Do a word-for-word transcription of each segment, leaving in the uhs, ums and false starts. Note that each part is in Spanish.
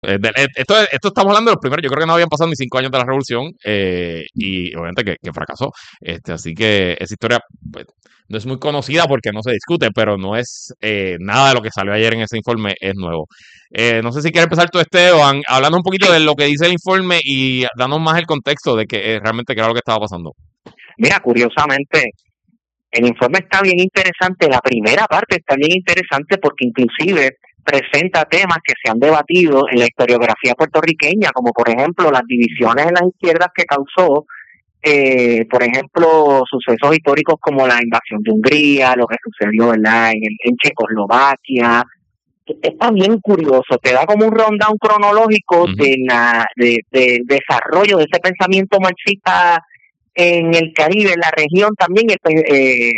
Eh, de, eh, esto, esto estamos hablando de los primeros, yo creo que no habían pasado ni cinco años de la revolución, eh, y obviamente que, que fracasó. Este, así que esa historia pues, no es muy conocida porque no se discute, pero no es eh, nada de lo que salió ayer en ese informe es nuevo. Eh, no sé si quiere empezar tú, Esteban, hablando un poquito Sí. de lo que dice el informe y dándonos más el contexto de que eh, realmente qué era lo que estaba pasando. Mira, curiosamente, el informe está bien interesante, la primera parte está bien interesante porque inclusive presenta temas que se han debatido en la historiografía puertorriqueña, como por ejemplo las divisiones en las izquierdas que causó, eh, por ejemplo, sucesos históricos como la invasión de Hungría, lo que sucedió, ¿verdad?, en, en Checoslovaquia. Está bien curioso, te da como un rundown cronológico Uh-huh. de la de, de desarrollo de ese pensamiento marxista en el Caribe, en la región también, el, eh,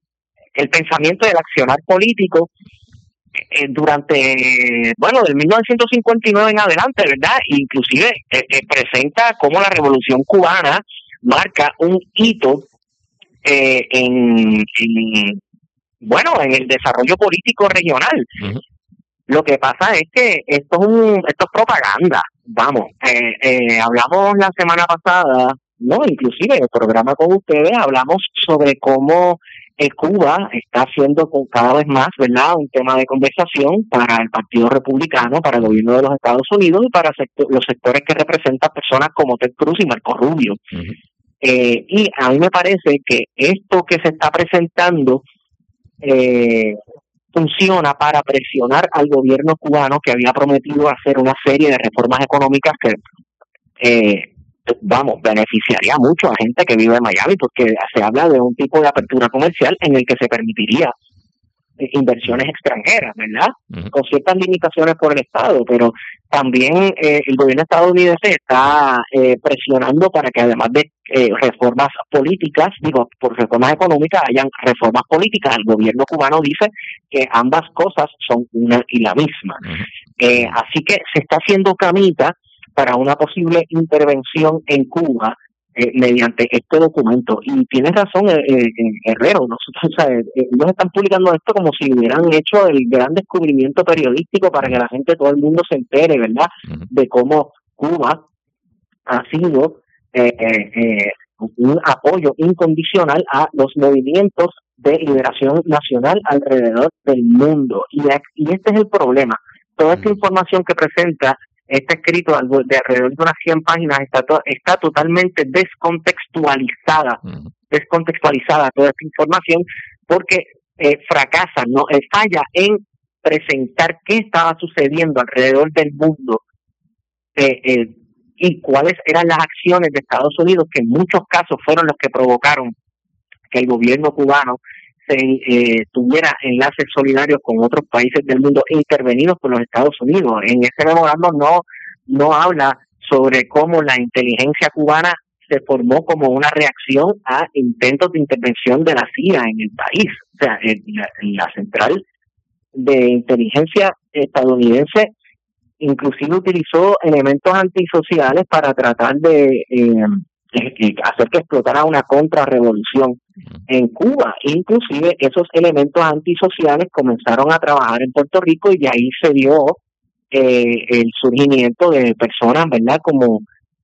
el pensamiento del accionar político eh, durante, bueno, del mil novecientos cincuenta y nueve en adelante, ¿verdad? Inclusive eh, eh, presenta cómo la Revolución Cubana marca un hito eh, en, en, bueno, en el desarrollo político regional. Uh-huh. Lo que pasa es que esto es, un, esto es propaganda, vamos, eh, eh, hablamos la semana pasada, no, inclusive en el programa con ustedes hablamos sobre cómo eh, Cuba está haciendo con cada vez más, ¿verdad?, un tema de conversación para el Partido Republicano, para el gobierno de los Estados Unidos y para sector, los sectores que representan personas como Ted Cruz y Marco Rubio. Uh-huh. Eh, y a mí me parece que esto que se está presentando eh, funciona para presionar al gobierno cubano, que había prometido hacer una serie de reformas económicas que eh, vamos, beneficiaría mucho a gente que vive en Miami, porque se habla de un tipo de apertura comercial en el que se permitiría eh, inversiones extranjeras, ¿verdad? Uh-huh. Con ciertas limitaciones por el Estado, pero también eh, el gobierno estadounidense está eh, presionando para que además de eh, reformas políticas, digo, por reformas económicas, hayan reformas políticas. El gobierno cubano dice que ambas cosas son una y la misma. Uh-huh. Eh, así que se está haciendo camita para una posible intervención en Cuba eh, mediante este documento. Y tienes razón, eh, eh, Herrero, nosotros, o sea, eh, ellos están publicando esto como si hubieran hecho el gran descubrimiento periodístico para que la gente, todo el mundo se entere, ¿verdad?, uh-huh, de cómo Cuba ha sido eh, eh, eh, un apoyo incondicional a los movimientos de liberación nacional alrededor del mundo. Y, y este es el problema. Toda esta información que presenta este escrito de alrededor de unas cien páginas está, to- está totalmente descontextualizada, uh-huh, descontextualizada toda esta información, porque eh, fracasa, no eh, falla en presentar qué estaba sucediendo alrededor del mundo eh, eh, y cuáles eran las acciones de Estados Unidos, que en muchos casos fueron los que provocaron que el gobierno cubano se, eh, tuviera enlaces solidarios con otros países del mundo intervenidos por los Estados Unidos. En ese memorando no, no habla sobre cómo la inteligencia cubana se formó como una reacción a intentos de intervención de la C I A en el país. O sea, en la, en la central de inteligencia estadounidense inclusive utilizó elementos antisociales para tratar de eh, hacer que explotara una contrarrevolución en Cuba. Inclusive esos elementos antisociales comenzaron a trabajar en Puerto Rico y de ahí se dio eh, el surgimiento de personas, ¿verdad?, como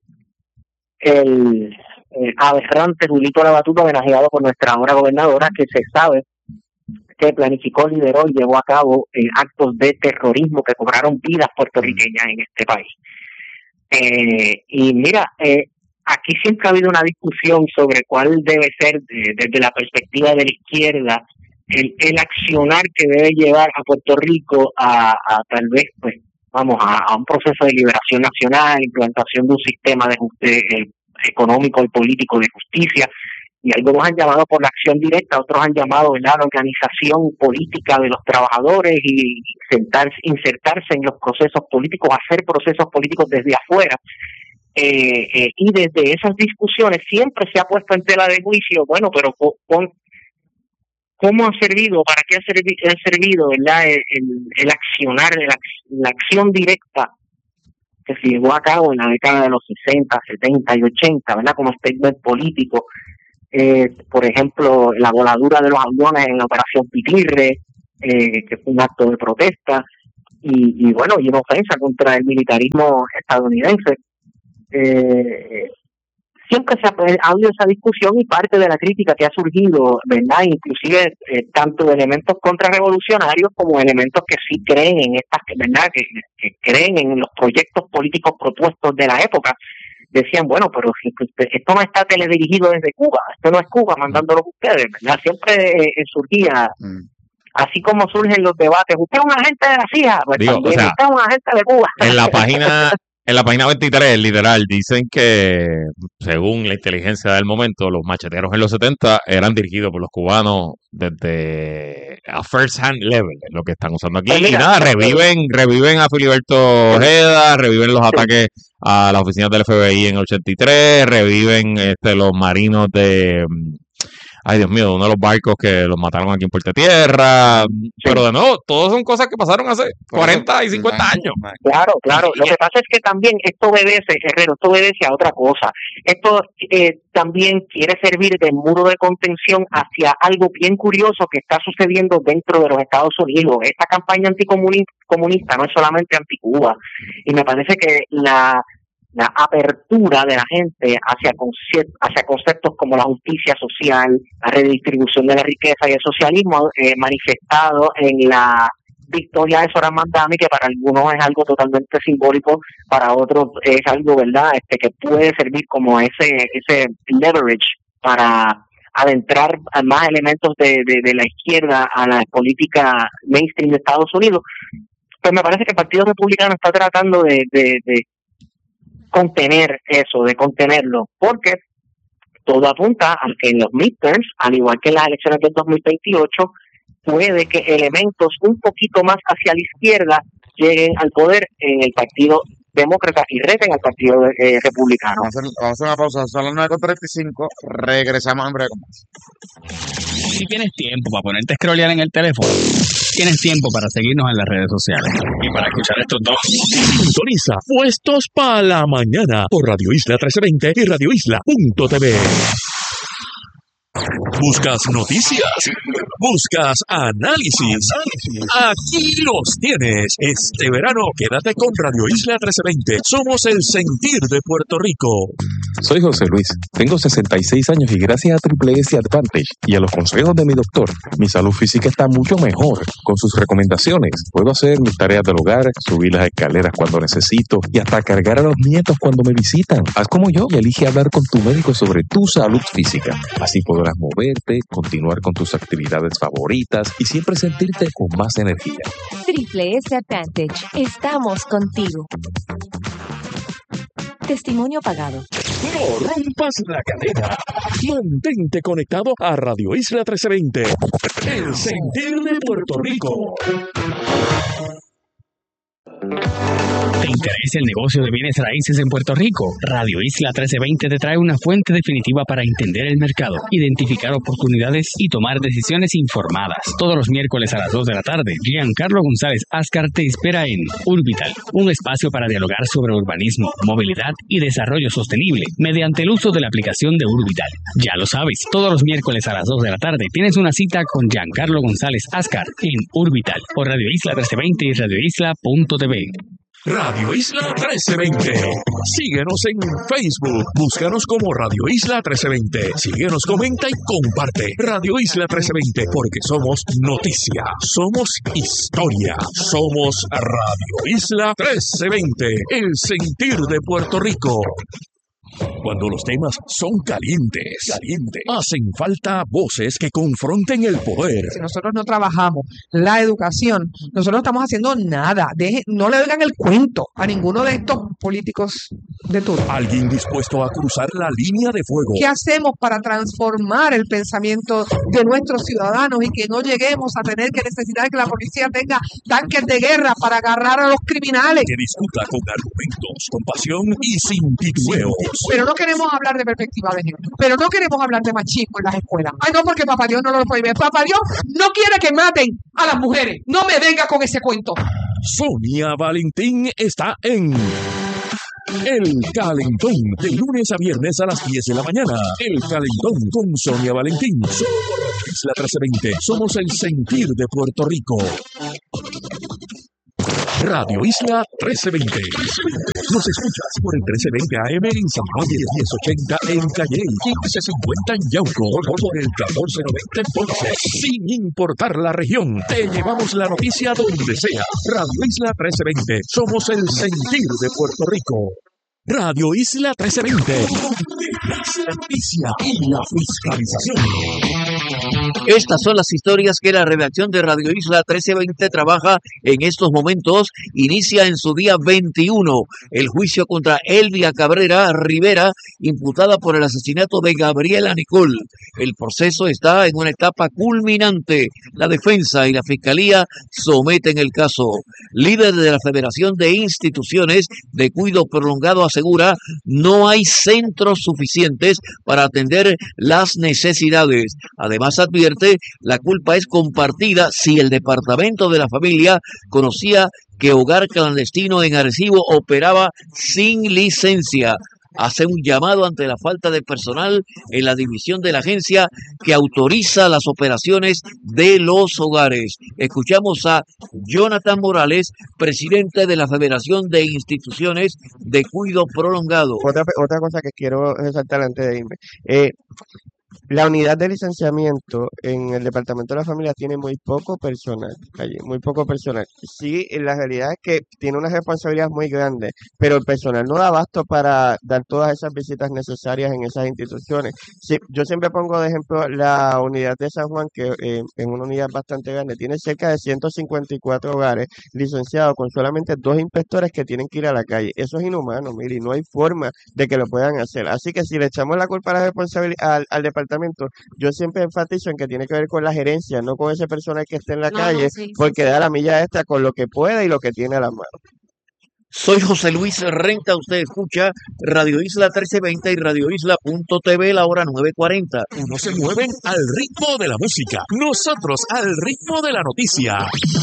el eh, aberrante Julito Labatuto, homenajeado por nuestra ahora gobernadora, que se sabe que planificó, lideró y llevó a cabo eh, actos de terrorismo que cobraron vidas puertorriqueñas en este país. Eh, y mira, eh, aquí siempre ha habido una discusión sobre cuál debe ser, eh, desde la perspectiva de la izquierda, el, el accionar que debe llevar a Puerto Rico a, a tal vez, pues, vamos, a, a un proceso de liberación nacional, implantación de un sistema de, de eh, económico y político de justicia. Y algunos han llamado por la acción directa, otros han llamado, ¿verdad?, la organización política de los trabajadores y sentarse, insertarse en los procesos políticos, hacer procesos políticos desde afuera. Eh, eh, y desde esas discusiones siempre se ha puesto en tela de juicio, bueno, pero con, ¿cómo ha servido? ¿Para qué ha, servi- ha servido, ¿verdad?, el, el accionar, la, la acción directa que se llevó a cabo en la década de los sesenta, setenta y ochenta, ¿verdad?, como statement político? Eh, por ejemplo, la voladura de los aviones en la Operación Pitirre, eh, que fue un acto de protesta. y, y bueno, y una ofensa contra el militarismo estadounidense. Eh, siempre se ha, ha habido esa discusión y parte de la crítica que ha surgido, ¿verdad? Inclusive eh, tanto de elementos contrarrevolucionarios como elementos que sí creen en estas, ¿verdad? Que, que creen en los proyectos políticos propuestos de la época. Decían, bueno, pero esto no está teledirigido desde Cuba, esto no es Cuba mandándolo a ustedes, ¿verdad? Siempre eh, surgía, mm. así como surgen los debates, usted es un agente de la C I A, pues Digo, también o sea, usted es un agente de Cuba. En la página... En la página veintitrés, literal, dicen que, según la inteligencia del momento, los macheteros en los setenta eran dirigidos por los cubanos desde a first hand level, lo que están usando aquí. Pues mira, y nada, reviven reviven a Filiberto Ojeda, reviven los sí. ataques a las oficinas del F B I en el ochenta y tres, reviven este, los marinos de... Ay, Dios mío, uno de los barcos que los mataron aquí en Puerto Tierra. Sí. Pero de nuevo, todas son cosas que pasaron hace cuarenta y cincuenta años. Claro, claro. Lo que pasa es que también esto obedece, Herrero, esto obedece a otra cosa. Esto eh, también quiere servir de muro de contención hacia algo bien curioso que está sucediendo dentro de los Estados Unidos. Esta campaña anticomunista no es solamente anti-Cuba. Y me parece que la... la apertura de la gente hacia conceptos, hacia conceptos como la justicia social, la redistribución de la riqueza y el socialismo eh, manifestado en la victoria de Zoran Mandami, que para algunos es algo totalmente simbólico, para otros es algo, ¿verdad?, este que puede servir como ese ese leverage para adentrar más elementos de, de, de la izquierda a la política mainstream de Estados Unidos. Pues me parece que el Partido Republicano está tratando de, de, de contener eso, de contenerlo, porque todo apunta a que en los midterms, al igual que en las elecciones del dos mil veintiocho, puede que elementos un poquito más hacia la izquierda lleguen al poder en el Partido Demócrata y reten al Partido eh, Republicano. Vamos a, hacer, vamos a hacer una pausa, son las nueve con treinta y cinco, regresamos en breve con más. Si tienes tiempo para ponerte a scrollear en el teléfono, tienes tiempo para seguirnos en las redes sociales y para escuchar estos dos. Sintoniza Puestos para la Mañana por Radio Isla trece veinte y radio isla punto t v. ¿Buscas noticias? ¿Buscas análisis? Aquí los tienes. Este verano quédate con Radio Isla trece veinte. Somos el sentir de Puerto Rico. Soy José Luis, tengo sesenta y seis años y gracias a Triple S Advantage y a los consejos de mi doctor, mi salud física está mucho mejor. Con sus recomendaciones, puedo hacer mis tareas del hogar, subir las escaleras cuando necesito y hasta cargar a los nietos cuando me visitan. Haz como yo y elige hablar con tu médico sobre tu salud física. Así podrás moverte, continuar con tus actividades favoritas y siempre sentirte con más energía. Triple S Advantage, estamos contigo. Testimonio pagado. No rompas la cadena. Mantente conectado a Radio Isla trece veinte. El sentir de Puerto Rico. ¿Te interesa el negocio de bienes raíces en Puerto Rico? Radio Isla trece veinte te trae una fuente definitiva para entender el mercado, identificar oportunidades y tomar decisiones informadas. Todos los miércoles a las dos de la tarde, Giancarlo González Ascar te espera en Urbital, un espacio para dialogar sobre urbanismo, movilidad y desarrollo sostenible mediante el uso de la aplicación de Urbital. Ya lo sabes, todos los miércoles a las dos de la tarde tienes una cita con Giancarlo González Ascar en Urbital por Radio Isla trece veinte y radio isla punto t v. Radio Isla trece veinte. Síguenos en Facebook. Búscanos como Radio Isla trece veinte. Síguenos, comenta y comparte. Radio Isla trece veinte, porque somos noticia, somos historia, somos Radio Isla trece veinte, el sentir de Puerto Rico. Cuando los temas son calientes, calientes, hacen falta voces que confronten el poder. Si nosotros no trabajamos la educación, nosotros no estamos haciendo nada. Deje, no le oigan el cuento a ninguno de estos políticos de turno. Alguien dispuesto a cruzar la línea de fuego. ¿Qué hacemos para transformar el pensamiento de nuestros ciudadanos y que no lleguemos a tener que necesitar que la policía tenga tanques de guerra para agarrar a los criminales? Que discuta con argumentos, con pasión y sin titubeos. Pero no queremos hablar de perspectiva de género. Pero no queremos hablar de machismo en las escuelas. Ay, no, porque Papá Dios no lo prohíbe. Papá Dios no quiere que maten a las mujeres. No me venga con ese cuento. Sonia Valentín está en El Calentón, de lunes a viernes a las diez de la mañana. El Calentón con Sonia Valentín. Somos Isla trece veinte. Somos el sentir de Puerto Rico. Radio Isla trece veinte. Nos escuchas por el trece veinte A M en San Juan y el diez ochenta en Calley, quince cincuenta en Yauco, por el catorce noventa en Ponce. Sin importar la región, te llevamos la noticia donde sea. Radio Isla trece veinte. Somos el sentir de Puerto Rico. Radio Isla trece veinte. La noticia y la fiscalización. Estas son las historias que la redacción de Radio Isla trece veinte trabaja en estos momentos. Inicia en su día veintiuno el juicio contra Elvia Cabrera Rivera, imputada por el asesinato de Gabriela Nicole. El proceso está en una etapa culminante. La defensa y la fiscalía someten el caso. Líder de la Federación de Instituciones de Cuidado Prolongado asegura no hay centros suficientes para atender las necesidades. Además advierte, la culpa es compartida si el Departamento de la Familia conocía que Hogar Clandestino en Arecibo operaba sin licencia. Hace un llamado ante la falta de personal en la división de la agencia que autoriza las operaciones de los hogares. Escuchamos a Jonathan Morales, presidente de la Federación de Instituciones de Cuidado Prolongado. Otra, otra cosa que quiero resaltar antes de irme. Eh, La unidad de licenciamiento en el Departamento de la Familia tiene muy poco personal, allí, muy poco personal. Sí, la realidad es que tiene una responsabilidad muy grande, pero el personal no da abasto para dar todas esas visitas necesarias en esas instituciones. Sí, yo siempre pongo de ejemplo la unidad de San Juan, que eh, es una unidad bastante grande, tiene cerca de ciento cincuenta y cuatro hogares licenciados con solamente dos inspectores que tienen que ir a la calle. Eso es inhumano, mire, y no hay forma de que lo puedan hacer. Así que si le echamos la culpa a la responsabilidad al, al departamento, yo siempre enfatizo en que tiene que ver con la gerencia, no con ese personal que esté en la No, calle, no, sí, porque sí. da la milla extra con lo que puede y lo que tiene a la mano. Soy José Luis Renta, usted escucha Radio Isla trece veinte y radio isla punto t v, la hora nueve cuarenta. Unos se mueven al ritmo de la música, nosotros al ritmo de la noticia.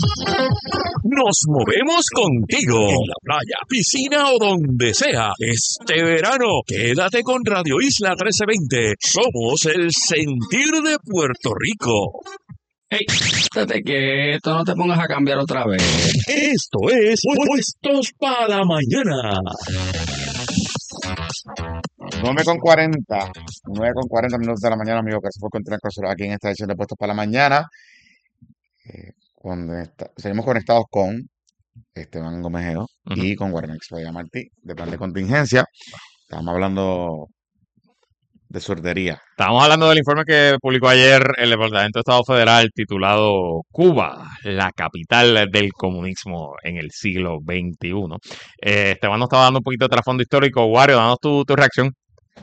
Nos movemos contigo en la playa, piscina o donde sea. Este verano, quédate con Radio Isla trece veinte. Somos el sentir de Puerto Rico. Hey, estate quieto, no te pongas a cambiar otra vez. Esto es Puestos para la Mañana. nueve con cuarenta, nueve con cuarenta minutos de la mañana, amigo, gracias por continuar con nosotros aquí en esta edición de Puestos para la Mañana. Eh, cuando está- seguimos conectados con Esteban Gomejeo Ujú. y con Guarnex Vaya Martí, de plan de contingencia. Estamos hablando de sordería. Estábamos hablando del informe que publicó ayer el Departamento de Estado Federal titulado Cuba, la capital del comunismo en el siglo veintiuno. Eh, Esteban nos estaba dando un poquito de trasfondo histórico. Wario, danos tu, tu reacción.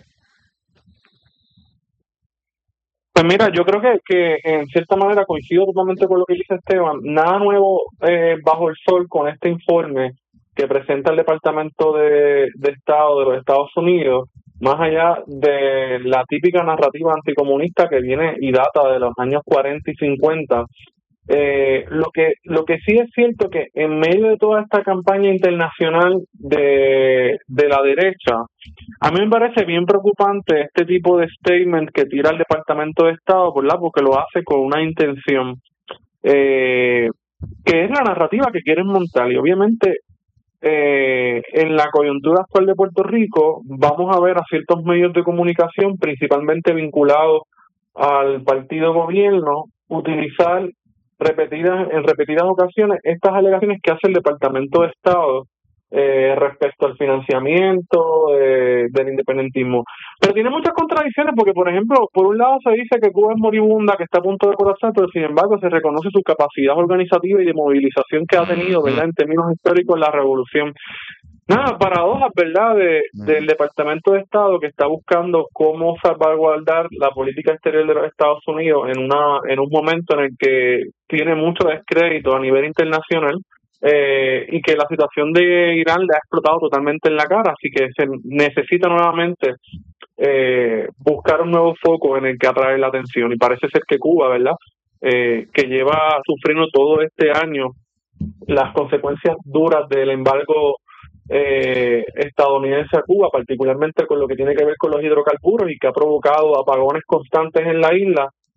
Pues mira, yo creo que, que en cierta manera coincido totalmente con lo que dice Esteban. Nada nuevo eh, bajo el sol con este informe que presenta el Departamento de, de Estado de los Estados Unidos, más allá de la típica narrativa anticomunista que viene y data de los años cuarenta y cincuenta. Eh, lo que lo que sí es cierto que en medio de toda esta campaña internacional de, de la derecha, a mí me parece bien preocupante este tipo de statement que tira el Departamento de Estado, ¿verdad? Porque lo hace con una intención eh, que es la narrativa que quieren montar. Y obviamente eh, en la coyuntura actual de Puerto Rico vamos a ver a ciertos medios de comunicación, principalmente vinculados al partido gobierno, utilizar repetidas en repetidas ocasiones estas alegaciones que hace el Departamento de Estado eh, respecto al financiamiento eh, del independentismo. Pero tiene muchas contradicciones porque, por ejemplo, por un lado se dice que Cuba es moribunda, que está a punto de colapsar, pero sin embargo se reconoce su capacidad organizativa y de movilización que ha tenido, ¿verdad?, en términos históricos la revolución. Nada, paradojas, ¿verdad?, de, del Departamento de Estado que está buscando cómo salvaguardar la política exterior de los Estados Unidos en una en un momento en el que tiene mucho descrédito a nivel internacional eh, y que la situación de Irán le ha explotado totalmente en la cara, así que se necesita nuevamente eh, buscar un nuevo foco en el que atraer la atención, y parece ser que Cuba, ¿verdad?, eh, que lleva sufriendo todo este año las consecuencias duras del embargo Eh, estadounidense a Cuba, particularmente con lo que tiene que ver con los hidrocarburos y que ha provocado apagones constantes en la isla,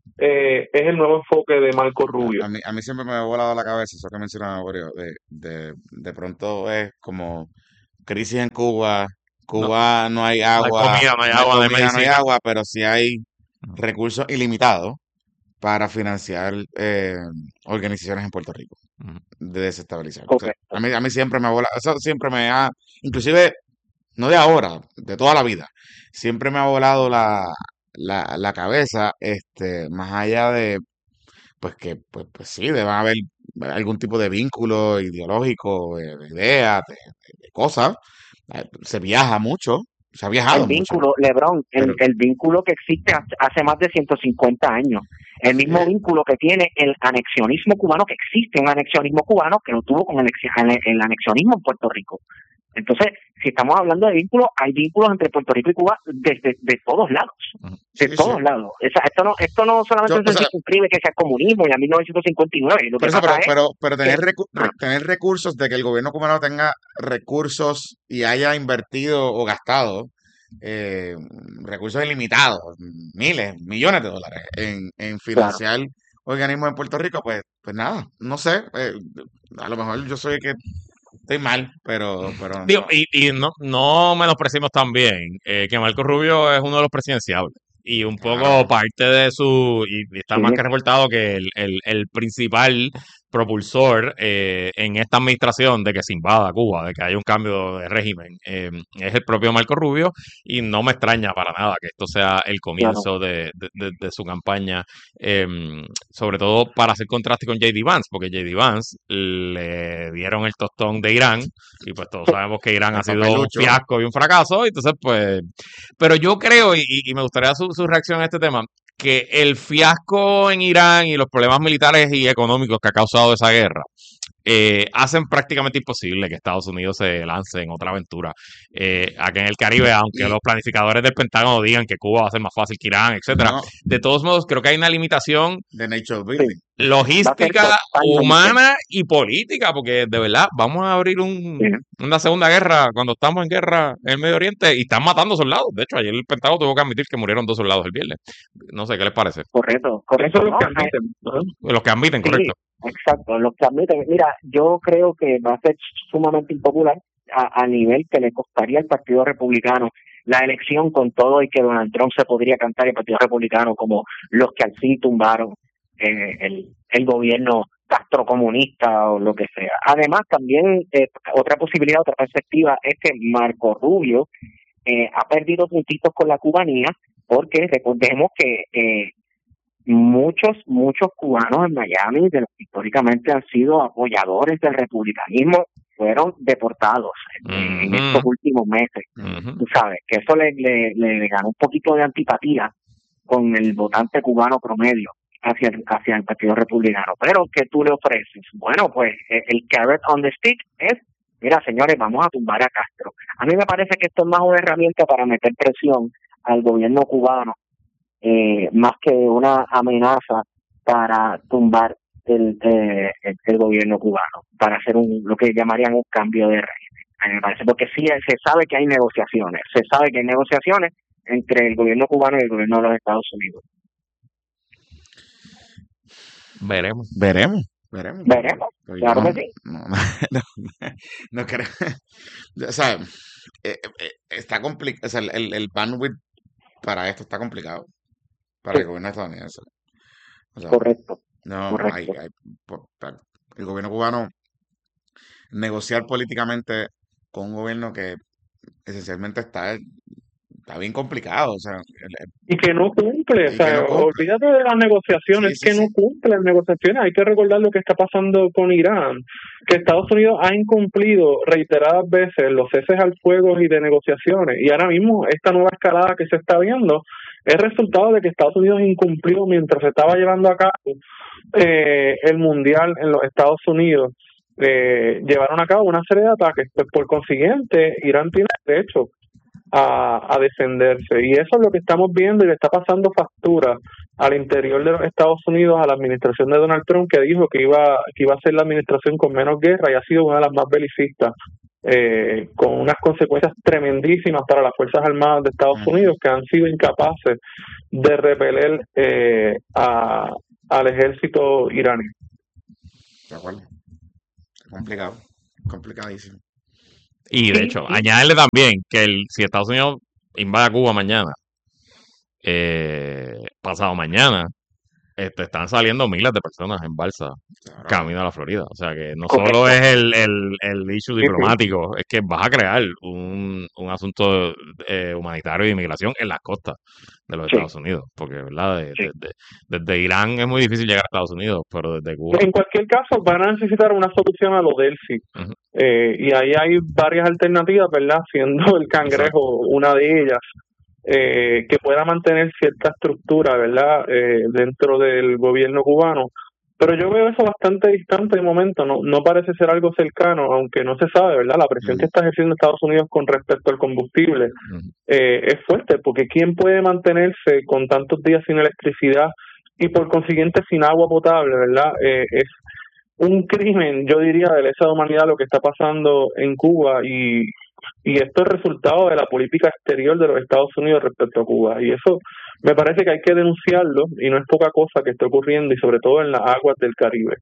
eh, es el nuevo enfoque de Marco Rubio. A mí, a mí siempre me ha volado la cabeza eso que mencionaba Borio, de, de, de pronto es como crisis en Cuba, Cuba no, no hay agua, no hay comida, no hay no hay, agua, comida, de medicina. no hay agua, pero sí hay recursos ilimitados para financiar eh, organizaciones en Puerto Rico de desestabilizar. O sea, a, mí, a mí siempre me ha volado, eso siempre me ha, inclusive no de ahora, de toda la vida, siempre me ha volado la, la, la cabeza, este, más allá de, pues que, pues, pues sí, debe haber algún tipo de vínculo ideológico, de, de ideas, de, de, de cosas. Se viaja mucho, se ha viajado el vínculo, mucho. Lebrón, el, Pero, el vínculo que existe hace más de ciento cincuenta años. El mismo sí. vínculo que tiene el anexionismo cubano, que existe un anexionismo cubano que lo tuvo con el, el anexionismo en Puerto Rico. Entonces, si estamos hablando de vínculos, hay vínculos entre Puerto Rico y Cuba desde de todos lados, de Sí, todos sí. lados. O sea, esto no, esto no solamente Yo, o se sea, circunscribe que sea comunismo y a mil novecientos cincuenta y nueve. Lo por que eso, pero, pasa es pero, pero tener, que recu- re- tener recursos, de que el gobierno cubano tenga recursos y haya invertido o gastado eh, recursos ilimitados, miles, millones de dólares en, en claro, financiar organismos en Puerto Rico, pues, pues nada, no sé, eh, a lo mejor yo soy el que estoy mal, pero, pero Digo, no. y, y no, no menospreciemos también eh, que Marco Rubio es uno de los presidenciables. Y un poco Claro. parte de su, y y está sí, más que reportado que el, el, el principal propulsor eh, en esta administración de que se invada Cuba, de que haya un cambio de régimen, eh, es el propio Marco Rubio, y no me extraña para nada que esto sea el claro, comienzo de, de, de- de su campaña, eh, sobre todo para hacer contraste con J D Vance, porque J D Vance le dieron el tostón de Irán, y pues todos sabemos que Irán ha El sido un papelucho. fiasco y un fracaso, entonces pues, pero yo creo, y, y me gustaría su, su reacción a este tema, que el fiasco en Irán y los problemas militares y económicos que ha causado esa guerra eh, hacen prácticamente imposible que Estados Unidos se lance en otra aventura eh, aquí en el Caribe, aunque Y los planificadores del Pentágono digan que Cuba va a ser más fácil que Irán, etcétera. no, De todos modos, creo que hay una limitación de Nature sí, Building. va a ser logística, totalmente, humana y política, porque de verdad vamos a abrir un, sí, una segunda guerra cuando estamos en guerra en el Medio Oriente y están matando soldados. De hecho, ayer el Pentágono tuvo que admitir que murieron dos soldados el viernes. No sé, ¿qué les parece? correcto, correcto, Eso es lo no, que o sea, admiten, ¿no? Los que admiten, sí, correcto. exacto, lo que admiten. Mira, yo creo que va a ser sumamente impopular a, a nivel que le costaría al Partido Republicano la elección, con todo y que Donald Trump se podría cantar el Partido Republicano como los que al fin tumbaron eh, el, el gobierno castrocomunista o lo que sea. Además, también eh, otra posibilidad, otra perspectiva es que Marco Rubio eh, ha perdido puntitos con la cubanía, porque recordemos que eh, muchos, muchos cubanos en Miami, de los que históricamente han sido apoyadores del republicanismo, fueron deportados en, en estos Ujú, últimos meses. ujú. Tú sabes, que eso le, le, le ganó un poquito de antipatía con el votante cubano promedio hacia el, hacia el Partido Republicano. Pero, ¿qué tú le ofreces? Bueno, pues eh, el carrot on the stick es, mira, señores, vamos a tumbar a Castro. A mí me parece que esto es más una herramienta para meter presión al gobierno cubano, eh, más que una amenaza para tumbar el, eh, el, el gobierno cubano, para hacer un lo que llamarían un cambio de régimen. A mí me parece, porque sí se sabe que hay negociaciones, se sabe que hay negociaciones entre el gobierno cubano y el gobierno de los Estados Unidos. Veremos. Veremos, veremos. Veremos, Pero yo claro no, que sí. no, no, no, no creo. O sea, eh, eh, está complicado. O sea, el, el el bandwidth para esto está complicado para el Sí, gobierno estadounidense. O sea, correcto, no, hay, correcto. hay, por- por- el gobierno cubano negociar políticamente con un gobierno que esencialmente está, está bien complicado. O sea, el- el- Y que no cumple, o y que sea, no cumple. olvídate de las negociaciones, Sí, sí, que no sí. cumple las negociaciones. Hay que recordar lo que está pasando con Irán, que Estados Unidos ha incumplido reiteradas veces los ceses al fuego y de negociaciones, y ahora mismo esta nueva escalada que se está viendo es resultado de que Estados Unidos incumplió mientras se estaba llevando a cabo eh, el mundial en los Estados Unidos. Eh, llevaron a cabo una serie de ataques, pues por consiguiente Irán tiene derecho a, a defenderse, y eso es lo que estamos viendo y le está pasando factura al interior de los Estados Unidos a la administración de Donald Trump, que dijo que iba que iba a ser la administración con menos guerra y ha sido una de las más belicistas eh, con unas consecuencias tremendísimas para las Fuerzas Armadas de Estados Unidos, que han sido incapaces de repeler eh, a, al ejército iraní. De acuerdo. Complicado, complicadísimo. Y de hecho, añadirle también que el, si Estados Unidos invade Cuba mañana, eh, pasado mañana, este, están saliendo miles de personas en balsa Claro. camino a la Florida. O sea que no Correcto. solo es el, el, el issue Sí, sí. diplomático, es que vas a crear un, un asunto eh, humanitario de inmigración en las costas de los Sí. Estados Unidos. Porque, ¿verdad? De- Sí. de- de- desde Irán es muy difícil llegar a Estados Unidos, pero desde Cuba. En cualquier caso, van a necesitar una solución a lo Delphi. Ujú. Eh, y ahí hay varias alternativas, ¿verdad? Siendo el cangrejo una de ellas, eh, que pueda mantener cierta estructura, ¿verdad? Eh, dentro del gobierno cubano. Pero yo veo eso bastante distante de momento, no, no parece ser algo cercano, aunque no se sabe, ¿verdad? La presión que está ejerciendo Estados Unidos con respecto al combustible Ujú. eh, es fuerte, porque ¿quién puede mantenerse con tantos días sin electricidad y por consiguiente sin agua potable, ¿verdad? Eh, es un crimen, yo diría, de lesa humanidad lo que está pasando en Cuba, y, y esto es resultado de la política exterior de los Estados Unidos respecto a Cuba, y eso me parece que hay que denunciarlo, y no es poca cosa que esté ocurriendo, y sobre todo en las aguas del Caribe.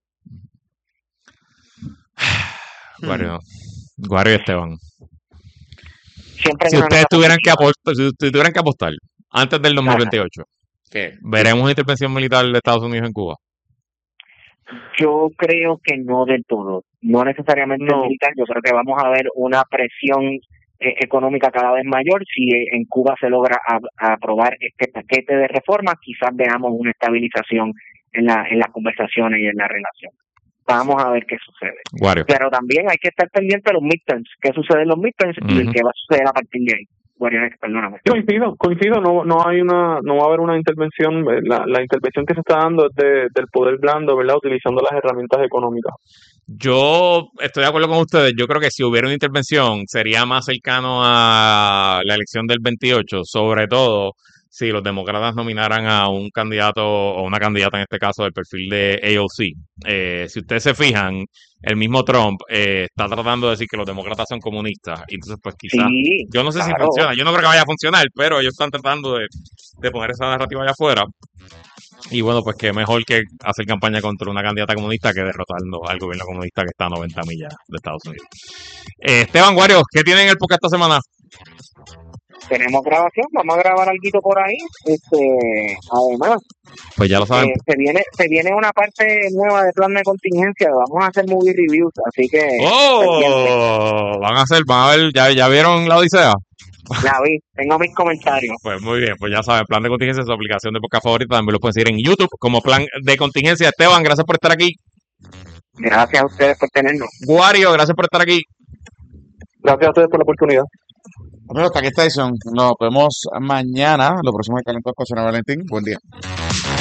Guario, Guario y Esteban. Siempre Si hay una ustedes nota tuvieran que positiva. apostar, si ustedes tuvieran que apostar antes del dos mil veintiocho, ¿Qué? ¿veremos una intervención militar de Estados Unidos en Cuba? Yo creo que no del todo, no necesariamente No. militar. Yo creo que vamos a ver una presión eh, económica cada vez mayor. Si eh, en Cuba se logra a- aprobar este paquete de reformas, quizás veamos una estabilización en, la, en las conversaciones y en la relación. Vamos a ver qué sucede. Guario. Pero también hay que estar pendiente de los midterms, qué sucede en los midterms y Ujú. qué va a suceder a partir de ahí. Guarionex, perdóname. Coincido, coincido, no, no hay una, no va a haber una intervención, eh, la, la intervención que se está dando es de, del poder blando, ¿verdad? Utilizando las herramientas económicas. Yo estoy de acuerdo con ustedes. Yo creo que si hubiera una intervención sería más cercano a la elección del veintiocho, sobre todo si los demócratas nominaran a un candidato o una candidata, en este caso, del perfil de A O C. Eh, si ustedes se fijan, el mismo Trump eh, está tratando de decir que los demócratas son comunistas. Y entonces, pues quizás, Sí, yo no sé si claro. funciona. Yo no creo que vaya a funcionar, pero ellos están tratando de, de poner esa narrativa allá afuera. Y bueno, pues que mejor que hacer campaña contra una candidata comunista que derrotando al gobierno comunista que está a noventa millas de Estados Unidos. Eh, Esteban Guario, ¿qué tienen en el podcast esta semana? Tenemos grabación, vamos a grabar algo por ahí. Este, además, Pues ya lo saben. Eh, se viene se viene una parte nueva de plan de contingencia, vamos a hacer movie reviews, así que pendiente. ¡Oh! Van a hacer, van a ver, ¿ya, ya vieron la Odisea? La vi, tengo mis comentarios. Pues muy bien, pues ya saben, plan de contingencia es su aplicación de podcast favorita, también lo pueden seguir en YouTube como plan de contingencia. Esteban, gracias por estar aquí. Gracias a ustedes por tenernos. Guario, gracias por estar aquí. Gracias a ustedes por la oportunidad. Bueno, hasta aquí esta edición. Nos vemos mañana. Lo próximo es Calentón con San Valentín. Buen día.